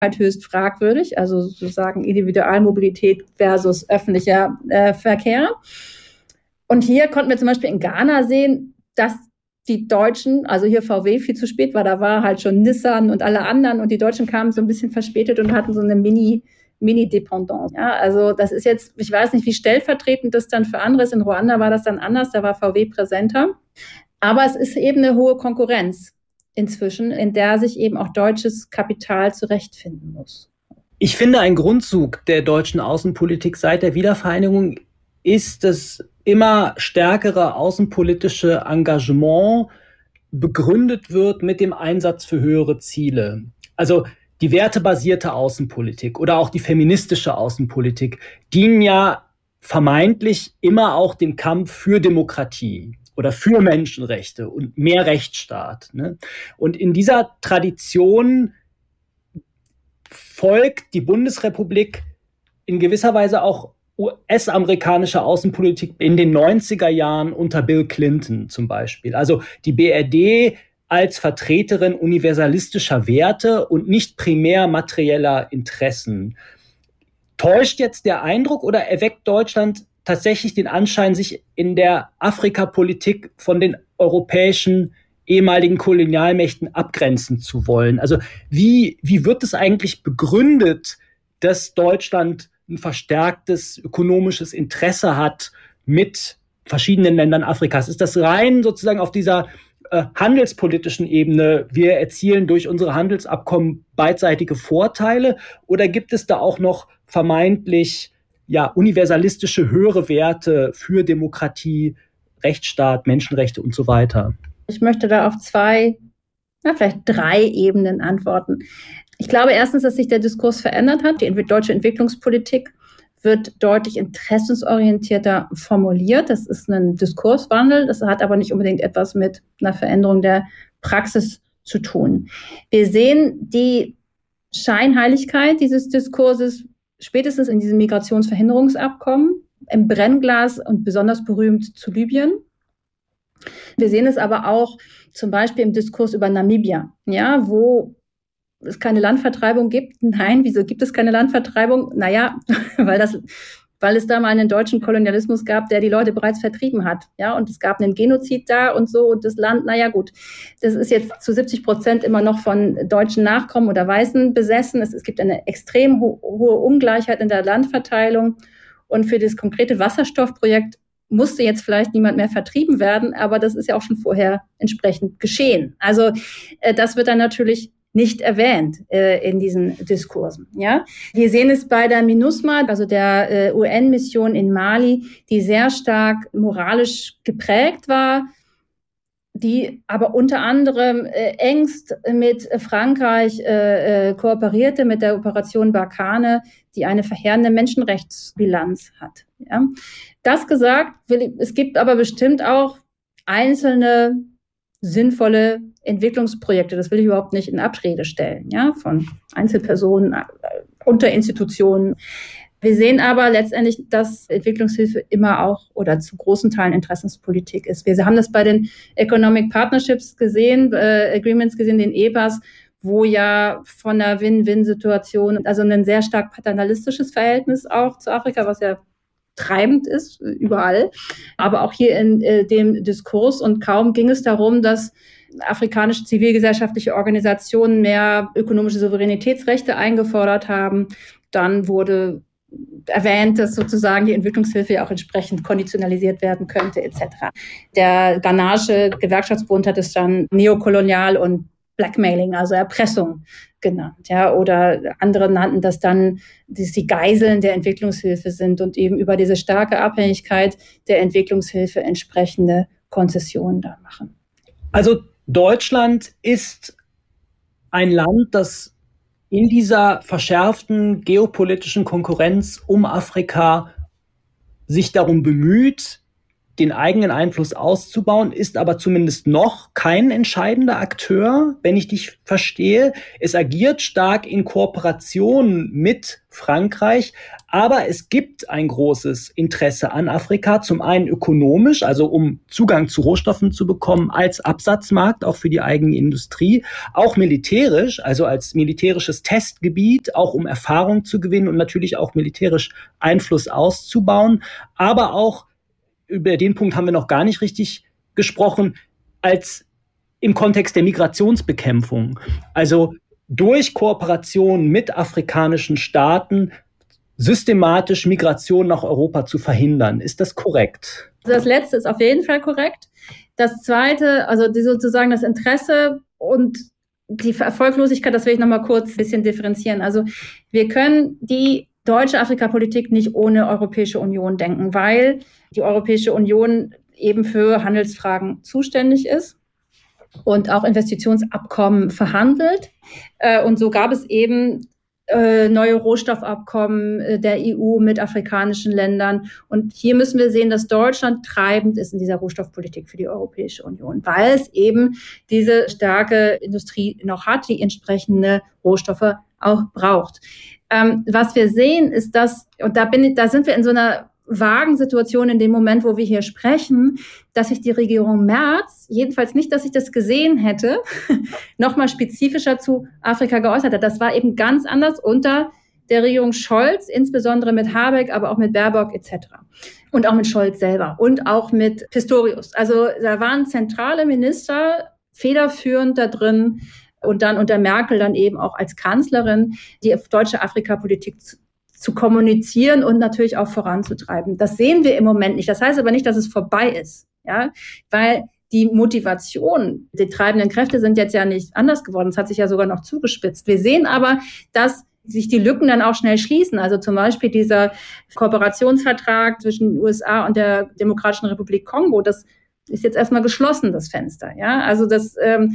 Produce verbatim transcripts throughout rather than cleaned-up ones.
halt höchst fragwürdig, also sozusagen Individualmobilität versus öffentlicher äh, Verkehr. Und hier konnten wir zum Beispiel in Ghana sehen, dass die Deutschen, also hier V W viel zu spät war, da war halt schon Nissan und alle anderen und die Deutschen kamen so ein bisschen verspätet und hatten so eine Mini- Mini-Dependance. Ja, also das ist jetzt, ich weiß nicht, wie stellvertretend das dann für andere ist. In Ruanda war das dann anders, da war V W präsenter. Aber es ist eben eine hohe Konkurrenz inzwischen, in der sich eben auch deutsches Kapital zurechtfinden muss. Ich finde, ein Grundzug der deutschen Außenpolitik seit der Wiedervereinigung ist das immer stärkere außenpolitische Engagement begründet wird mit dem Einsatz für höhere Ziele. Also die wertebasierte Außenpolitik oder auch die feministische Außenpolitik dienen ja vermeintlich immer auch dem Kampf für Demokratie oder für Menschenrechte und mehr Rechtsstaat, ne? Und in dieser Tradition folgt die Bundesrepublik in gewisser Weise auch U S-amerikanische Außenpolitik in den neunziger Jahren unter Bill Clinton zum Beispiel. Also die B R D als Vertreterin universalistischer Werte und nicht primär materieller Interessen. Täuscht jetzt der Eindruck oder erweckt Deutschland tatsächlich den Anschein, sich in der Afrikapolitik von den europäischen ehemaligen Kolonialmächten abgrenzen zu wollen? Also wie, wie wird es eigentlich begründet, dass Deutschland ein verstärktes ökonomisches Interesse hat mit verschiedenen Ländern Afrikas? Ist das rein sozusagen auf dieser äh, handelspolitischen Ebene, wir erzielen durch unsere Handelsabkommen beidseitige Vorteile, oder gibt es da auch noch vermeintlich ja, universalistische höhere Werte für Demokratie, Rechtsstaat, Menschenrechte und so weiter? Ich möchte da auf zwei, na, vielleicht drei Ebenen antworten. Ich glaube erstens, dass sich der Diskurs verändert hat. Die deutsche Entwicklungspolitik wird deutlich interessensorientierter formuliert. Das ist ein Diskurswandel. Das hat aber nicht unbedingt etwas mit einer Veränderung der Praxis zu tun. Wir sehen die Scheinheiligkeit dieses Diskurses spätestens in diesem Migrationsverhinderungsabkommen, im Brennglas und besonders berühmt zu Libyen. Wir sehen es aber auch zum Beispiel im Diskurs über Namibia, ja, wo es keine Landvertreibung gibt. Nein, wieso gibt es keine Landvertreibung? Naja, weil das, weil es da mal einen deutschen Kolonialismus gab, der die Leute bereits vertrieben hat. Ja, und es gab einen Genozid da und so. Und das Land, naja, gut, das ist jetzt zu siebzig Prozent immer noch von deutschen Nachkommen oder Weißen besessen. Es, es gibt eine extrem ho- hohe Ungleichheit in der Landverteilung. Und für das konkrete Wasserstoffprojekt musste jetzt vielleicht niemand mehr vertrieben werden, aber das ist ja auch schon vorher entsprechend geschehen. Also äh, das wird dann natürlich nicht erwähnt äh, in diesen Diskursen. Ja, wir sehen es bei der MINUSMA, also der äh, U N-Mission in Mali, die sehr stark moralisch geprägt war, die aber unter anderem äh, engst mit Frankreich äh, äh, kooperierte, mit der Operation Barkhane, die eine verheerende Menschenrechtsbilanz hat. Ja. Das gesagt, will ich, es gibt aber bestimmt auch einzelne sinnvolle Entwicklungsprojekte, das will ich überhaupt nicht in Abrede stellen, ja, von Einzelpersonen, äh, Unterinstitutionen. Wir sehen aber letztendlich, dass Entwicklungshilfe immer auch oder zu großen Teilen Interessenspolitik ist. Wir haben das bei den Economic Partnerships gesehen, äh, Agreements gesehen, den E P As, wo ja von der Win-Win-Situation, also ein sehr stark paternalistisches Verhältnis auch zu Afrika, was ja treibend ist, überall, aber auch hier in äh, dem Diskurs. Und kaum ging es darum, dass afrikanische zivilgesellschaftliche Organisationen mehr ökonomische Souveränitätsrechte eingefordert haben, dann wurde erwähnt, dass sozusagen die Entwicklungshilfe ja auch entsprechend konditionalisiert werden könnte, et cetera. Der Ghanaische Gewerkschaftsbund hat es dann neokolonial und Blackmailing, also Erpressung genannt, ja, oder andere nannten das dann, dass die Geiseln der Entwicklungshilfe sind und eben über diese starke Abhängigkeit der Entwicklungshilfe entsprechende Konzessionen da machen. Also Deutschland ist ein Land, das in dieser verschärften geopolitischen Konkurrenz um Afrika sich darum bemüht, den eigenen Einfluss auszubauen, ist aber zumindest noch kein entscheidender Akteur, wenn ich dich verstehe. Es agiert stark in Kooperation mit Frankreich, aber es gibt ein großes Interesse an Afrika, zum einen ökonomisch, also um Zugang zu Rohstoffen zu bekommen, als Absatzmarkt, auch für die eigene Industrie, auch militärisch, also als militärisches Testgebiet, auch um Erfahrung zu gewinnen und natürlich auch militärisch Einfluss auszubauen, aber auch über den Punkt haben wir noch gar nicht richtig gesprochen, als im Kontext der Migrationsbekämpfung. Also durch Kooperation mit afrikanischen Staaten systematisch Migration nach Europa zu verhindern. Ist das korrekt? Das Letzte ist auf jeden Fall korrekt. Das Zweite, also die, sozusagen das Interesse und die Erfolglosigkeit, das will ich noch mal kurz ein bisschen differenzieren. Also wir können die deutsche Afrikapolitik nicht ohne Europäische Union denken, weil die Europäische Union eben für Handelsfragen zuständig ist und auch Investitionsabkommen verhandelt. Und so gab es eben neue Rohstoffabkommen der E U mit afrikanischen Ländern. Und hier müssen wir sehen, dass Deutschland treibend ist in dieser Rohstoffpolitik für die Europäische Union, weil es eben diese starke Industrie noch hat, die entsprechende Rohstoffe auch braucht. Ähm, was wir sehen, ist, dass, und da bin ich, da sind wir in so einer vagen Situation in dem Moment, wo wir hier sprechen, dass sich die Regierung Merz, jedenfalls nicht, dass ich das gesehen hätte, nochmal spezifischer zu Afrika geäußert hat. Das war eben ganz anders unter der Regierung Scholz, insbesondere mit Habeck, aber auch mit Baerbock et cetera. Und auch mit Scholz selber und auch mit Pistorius. Also da waren zentrale Minister federführend da drin, und dann unter Merkel dann eben auch als Kanzlerin die deutsche Afrikapolitik zu, zu kommunizieren und natürlich auch voranzutreiben. Das sehen wir im Moment nicht. Das heißt aber nicht, dass es vorbei ist, ja, weil die Motivation, die treibenden Kräfte sind jetzt ja nicht anders geworden. Es hat sich ja sogar noch zugespitzt. Wir sehen aber, dass sich die Lücken dann auch schnell schließen. Also zum Beispiel dieser Kooperationsvertrag zwischen den U S A und der Demokratischen Republik Kongo, das ist jetzt erstmal geschlossen, das Fenster, ja. Also das, ähm,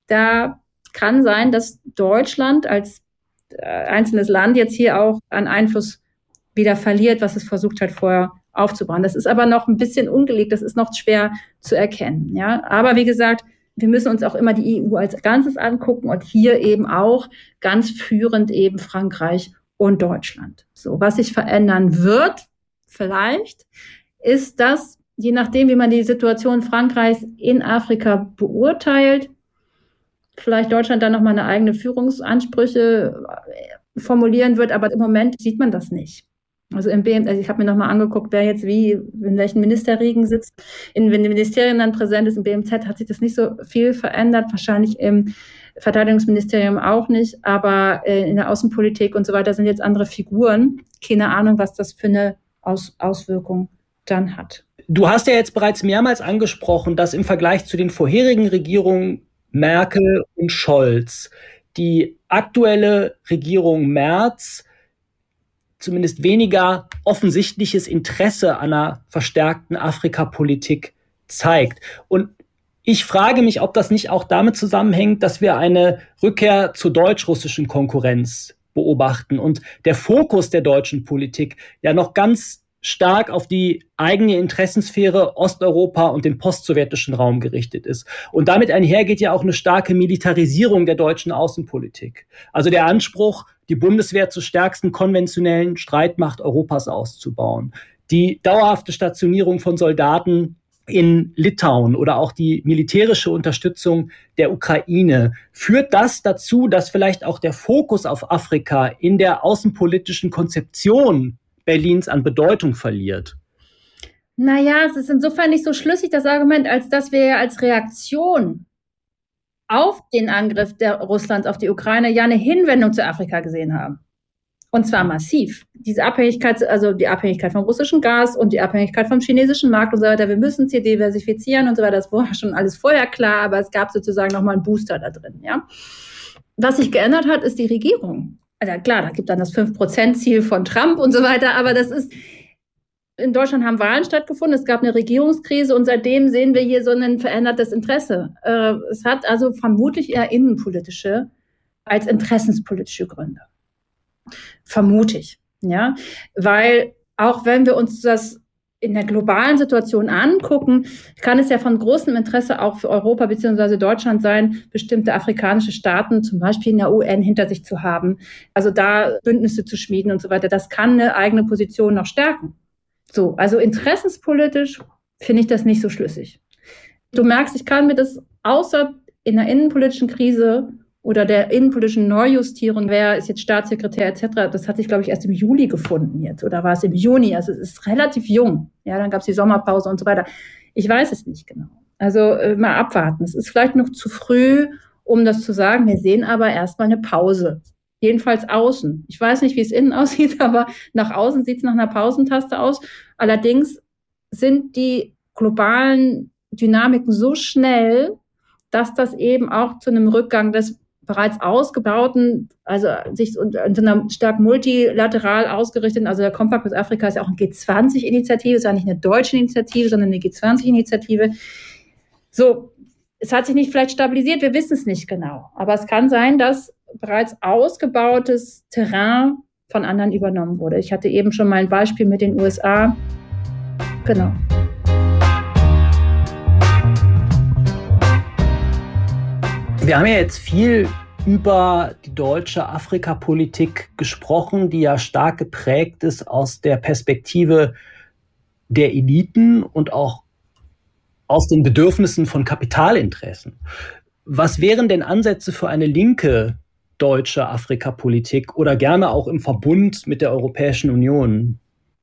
da kann sein, dass Deutschland als äh, einzelnes Land jetzt hier auch an Einfluss wieder verliert, was es versucht hat, vorher aufzubauen. Das ist aber noch ein bisschen ungelegt, das ist noch schwer zu erkennen. Ja? Aber wie gesagt, wir müssen uns auch immer die E U als Ganzes angucken und hier eben auch ganz führend eben Frankreich und Deutschland. So, was sich verändern wird, vielleicht, ist das, je nachdem, wie man die Situation Frankreichs in Afrika beurteilt, vielleicht Deutschland dann nochmal eine eigene Führungsansprüche formulieren wird, aber im Moment sieht man das nicht. Also im B M, also ich habe mir nochmal angeguckt, wer jetzt wie, in welchen Ministerriegen sitzt. In, wenn die Ministerien dann präsent ist, im B M Z hat sich das nicht so viel verändert, wahrscheinlich im Verteidigungsministerium auch nicht, aber in der Außenpolitik und so weiter sind jetzt andere Figuren. Keine Ahnung, was das für eine Aus, Auswirkung dann hat. Du hast ja jetzt bereits mehrmals angesprochen, dass im Vergleich zu den vorherigen Regierungen Merkel und Scholz die aktuelle Regierung Merz zumindest weniger offensichtliches Interesse an einer verstärkten Afrikapolitik zeigt. Und ich frage mich, ob das nicht auch damit zusammenhängt, dass wir eine Rückkehr zur deutsch-russischen Konkurrenz beobachten und der Fokus der deutschen Politik ja noch ganz stark auf die eigene Interessensphäre Osteuropa und den postsowjetischen Raum gerichtet ist. Und damit einhergeht ja auch eine starke Militarisierung der deutschen Außenpolitik. Also der Anspruch, die Bundeswehr zur stärksten konventionellen Streitmacht Europas auszubauen. Die dauerhafte Stationierung von Soldaten in Litauen oder auch die militärische Unterstützung der Ukraine. Führt das dazu, dass vielleicht auch der Fokus auf Afrika in der außenpolitischen Konzeption Berlins an Bedeutung verliert? Naja, es ist insofern nicht so schlüssig, das Argument, als dass wir ja als Reaktion auf den Angriff der Russlands auf die Ukraine ja eine Hinwendung zu Afrika gesehen haben. Und zwar massiv. Diese Abhängigkeit, also die Abhängigkeit vom russischen Gas und die Abhängigkeit vom chinesischen Markt und so weiter. Wir müssen es hier diversifizieren und so weiter. Das war schon alles vorher klar, aber es gab sozusagen nochmal einen Booster da drin, ja. Was sich geändert hat, ist die Regierung. Also klar, da gibt dann das fünf Prozent Ziel von Trump und so weiter, aber das ist, in Deutschland haben Wahlen stattgefunden, es gab eine Regierungskrise und seitdem sehen wir hier so ein verändertes Interesse. Äh, es hat also vermutlich eher innenpolitische als interessenspolitische Gründe. Vermute ich, ja, weil auch wenn wir uns das in der globalen Situation angucken, kann es ja von großem Interesse auch für Europa bzw. Deutschland sein, bestimmte afrikanische Staaten zum Beispiel in der U N hinter sich zu haben, also da Bündnisse zu schmieden und so weiter. Das kann eine eigene Position noch stärken. So, also interessenspolitisch finde ich das nicht so schlüssig. Du merkst, ich kann mir das außer in der innenpolitischen Krise oder der innenpolitischen Neujustierung, wer ist jetzt Staatssekretär et cetera, das hat sich, glaube ich, erst im Juli gefunden jetzt oder war es im Juni, also es ist relativ jung. Ja, dann gab es die Sommerpause und so weiter. Ich weiß es nicht genau. Also äh, mal abwarten. Es ist vielleicht noch zu früh, um das zu sagen. Wir sehen aber erstmal eine Pause. Jedenfalls außen. Ich weiß nicht, wie es innen aussieht, aber nach außen sieht es nach einer Pausentaste aus. Allerdings sind die globalen Dynamiken so schnell, dass das eben auch zu einem Rückgang des bereits ausgebauten, also sich unter einer stark multilateral ausgerichteten, also der Compact with Africa ist ja auch eine G zwanzig Initiative, ist ja nicht eine deutsche Initiative, sondern eine G zwanzig Initiative. So, es hat sich nicht vielleicht stabilisiert, wir wissen es nicht genau. Aber es kann sein, dass bereits ausgebautes Terrain von anderen übernommen wurde. Ich hatte eben schon mal ein Beispiel mit den U S A. Genau. Wir haben ja jetzt viel über die deutsche Afrikapolitik gesprochen, die ja stark geprägt ist aus der Perspektive der Eliten und auch aus den Bedürfnissen von Kapitalinteressen. Was wären denn Ansätze für eine linke deutsche Afrikapolitik oder gerne auch im Verbund mit der Europäischen Union?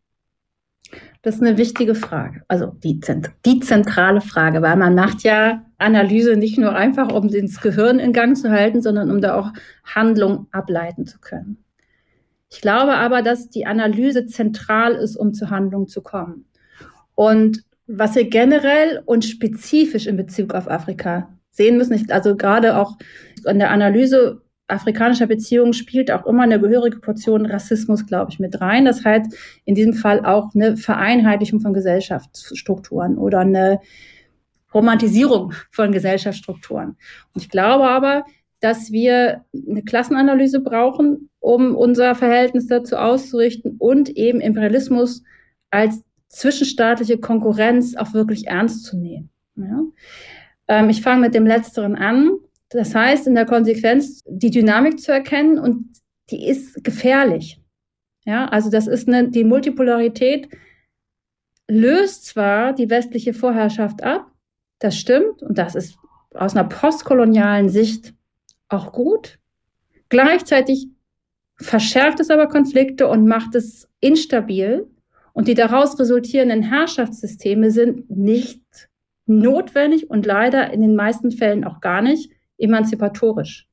Das ist eine wichtige Frage, also die, die zentrale Frage, weil man macht ja Analyse nicht nur einfach, um das Gehirn in Gang zu halten, sondern um da auch Handlung ableiten zu können. Ich glaube aber, dass die Analyse zentral ist, um zur Handlung zu kommen. Und was wir generell und spezifisch in Bezug auf Afrika sehen müssen, also gerade auch in der Analyse afrikanischer Beziehungen spielt auch immer eine gehörige Portion Rassismus, glaube ich, mit rein. Das heißt in diesem Fall auch eine Vereinheitlichung von Gesellschaftsstrukturen oder eine Romantisierung von Gesellschaftsstrukturen. Und ich glaube aber, dass wir eine Klassenanalyse brauchen, um unser Verhältnis dazu auszurichten und eben Imperialismus als zwischenstaatliche Konkurrenz auch wirklich ernst zu nehmen. Ja? Ähm, ich fange mit dem Letzteren an. Das heißt, in der Konsequenz die Dynamik zu erkennen und die ist gefährlich. Ja, also das ist eine, die Multipolarität löst zwar die westliche Vorherrschaft ab, das stimmt und das ist aus einer postkolonialen Sicht auch gut. Gleichzeitig verschärft es aber Konflikte und macht es instabil und die daraus resultierenden Herrschaftssysteme sind nicht notwendig und leider in den meisten Fällen auch gar nicht emanzipatorisch.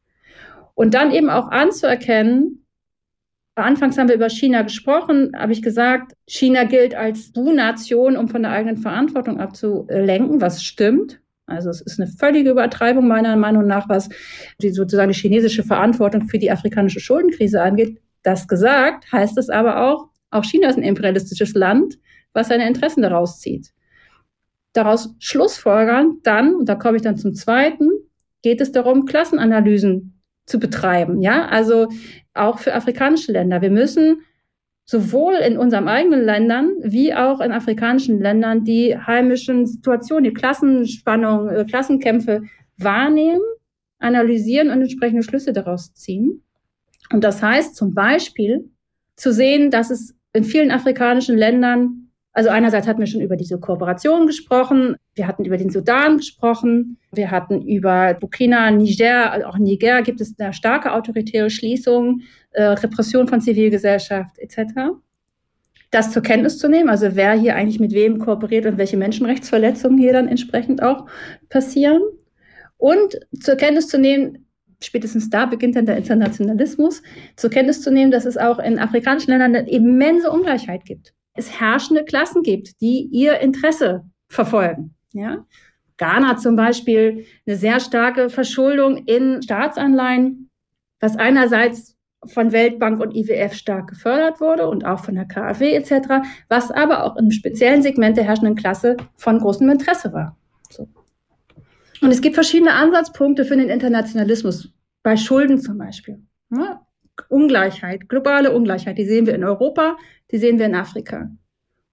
Und dann eben auch anzuerkennen, anfangs haben wir über China gesprochen, habe ich gesagt, China gilt als Du-Nation, um von der eigenen Verantwortung abzulenken, was stimmt. Also es ist eine völlige Übertreibung meiner Meinung nach, was die sozusagen die chinesische Verantwortung für die afrikanische Schuldenkrise angeht. Das gesagt, heißt es aber auch, auch China ist ein imperialistisches Land, was seine Interessen daraus zieht. Daraus schlussfolgern dann, und da komme ich dann zum Zweiten, geht es darum, Klassenanalysen zu betreiben. Ja, also auch für afrikanische Länder. Wir müssen sowohl in unseren eigenen Ländern wie auch in afrikanischen Ländern die heimischen Situationen, die Klassenspannung, äh, Klassenkämpfe wahrnehmen, analysieren und entsprechende Schlüsse daraus ziehen. Und das heißt zum Beispiel zu sehen, dass es in vielen afrikanischen Ländern, also einerseits hatten wir schon über diese Kooperation gesprochen, wir hatten über den Sudan gesprochen, wir hatten über Burkina, Niger, also auch in Niger gibt es eine starke autoritäre Schließung, äh, Repression von Zivilgesellschaft et cetera. Das zur Kenntnis zu nehmen, also wer hier eigentlich mit wem kooperiert und welche Menschenrechtsverletzungen hier dann entsprechend auch passieren. Und zur Kenntnis zu nehmen, spätestens da beginnt dann der Internationalismus, zur Kenntnis zu nehmen, dass es auch in afrikanischen Ländern eine immense Ungleichheit gibt. Es herrschende Klassen gibt, die ihr Interesse verfolgen. Ja? Ghana zum Beispiel eine sehr starke Verschuldung in Staatsanleihen, was einerseits von Weltbank und I W F stark gefördert wurde und auch von der K f W et cetera, was aber auch im speziellen Segment der herrschenden Klasse von großem Interesse war. So. Und es gibt verschiedene Ansatzpunkte für den Internationalismus, bei Schulden zum Beispiel. Ja? Ungleichheit, globale Ungleichheit, die sehen wir in Europa, die sehen wir in Afrika.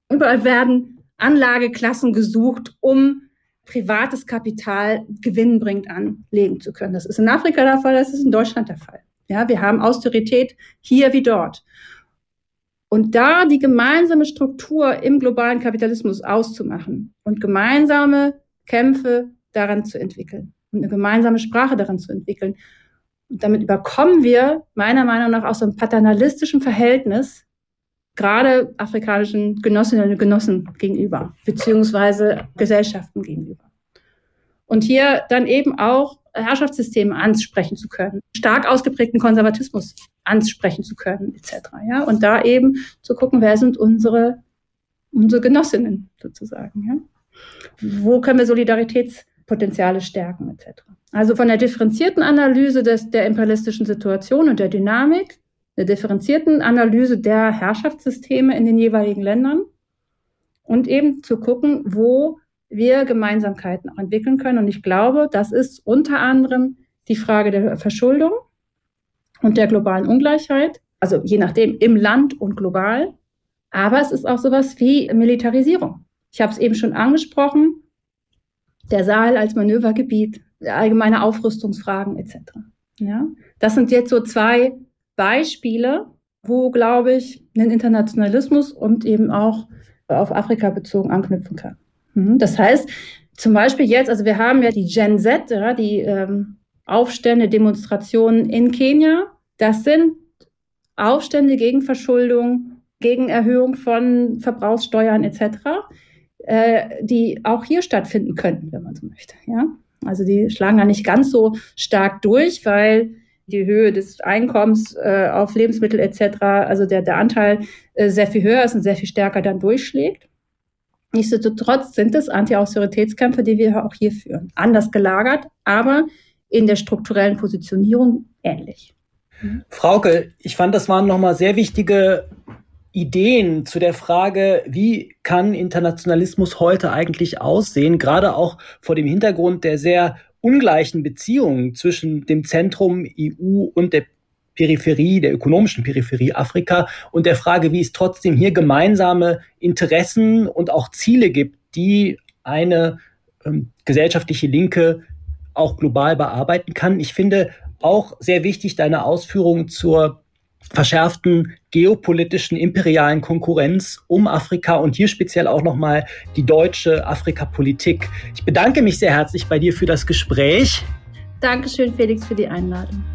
Überall werden Anlageklassen gesucht, um privates Kapital gewinnbringend anlegen zu können. Das ist in Afrika der Fall, das ist in Deutschland der Fall. Ja, wir haben Austerität hier wie dort. Und da die gemeinsame Struktur im globalen Kapitalismus auszumachen und gemeinsame Kämpfe daran zu entwickeln und eine gemeinsame Sprache daran zu entwickeln. Und damit überkommen wir meiner Meinung nach aus so einem paternalistischen Verhältnis gerade afrikanischen Genossinnen und Genossen gegenüber, beziehungsweise Gesellschaften gegenüber. Und hier dann eben auch Herrschaftssysteme ansprechen zu können, stark ausgeprägten Konservatismus ansprechen zu können, et cetera. Ja? Und da eben zu gucken, wer sind unsere, unsere Genossinnen sozusagen. Ja? Wo können wir Solidaritätspotenziale stärken, et cetera. Also von der differenzierten Analyse des, der imperialistischen Situation und der Dynamik, der differenzierten Analyse der Herrschaftssysteme in den jeweiligen Ländern und eben zu gucken, wo wir Gemeinsamkeiten auch entwickeln können. Und ich glaube, das ist unter anderem die Frage der Verschuldung und der globalen Ungleichheit, also je nachdem im Land und global. Aber es ist auch sowas wie Militarisierung. Ich habe es eben schon angesprochen, der Sahel als Manövergebiet, allgemeine Aufrüstungsfragen et cetera. Ja, das sind jetzt so zwei Beispiele, wo, glaube ich, ein Internationalismus und eben auch auf Afrika bezogen anknüpfen kann. Das heißt, zum Beispiel jetzt, also wir haben ja die Gen Z, ja, die ähm, Aufstände, Demonstrationen in Kenia. Das sind Aufstände gegen Verschuldung, gegen Erhöhung von Verbrauchssteuern et cetera, äh, die auch hier stattfinden könnten, wenn man so möchte. Ja? Also die schlagen da nicht ganz so stark durch, weil die Höhe des Einkommens äh, auf Lebensmittel et cetera, also der, der Anteil äh, sehr viel höher ist und sehr viel stärker dann durchschlägt. Nichtsdestotrotz sind es Anti-Austeritätskämpfe, die wir auch hier führen. Anders gelagert, aber in der strukturellen Positionierung ähnlich. Frauke, ich fand, das waren nochmal sehr wichtige Ideen zu der Frage, wie kann Internationalismus heute eigentlich aussehen, gerade auch vor dem Hintergrund der sehr ungleichen Beziehungen zwischen dem Zentrum E U und der Peripherie, der ökonomischen Peripherie Afrika und der Frage, wie es trotzdem hier gemeinsame Interessen und auch Ziele gibt, die eine ähm, gesellschaftliche Linke auch global bearbeiten kann. Ich finde auch sehr wichtig deine Ausführungen zur verschärften geopolitischen imperialen Konkurrenz um Afrika und hier speziell auch nochmal die deutsche Afrikapolitik. Ich bedanke mich sehr herzlich bei dir für das Gespräch. Dankeschön, Felix, für die Einladung.